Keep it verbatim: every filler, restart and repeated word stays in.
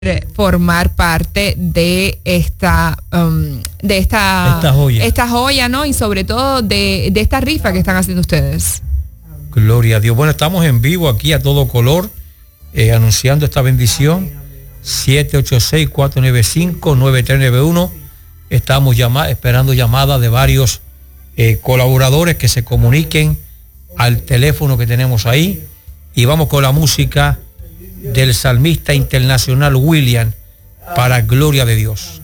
formar parte de esta um, de esta esta joya. esta joya, ¿no? Y sobre todo de, de esta rifa que están haciendo ustedes. Gloria a Dios. Bueno, estamos en vivo aquí a todo color, eh, anunciando esta bendición. siete ocho seis, cuatro nueve cinco, nueve tres nueve uno. Estamos llama esperando llamadas de varios eh, colaboradores que se comuniquen al teléfono que tenemos ahí. Y vamos con la música del salmista internacional William, para gloria de Dios.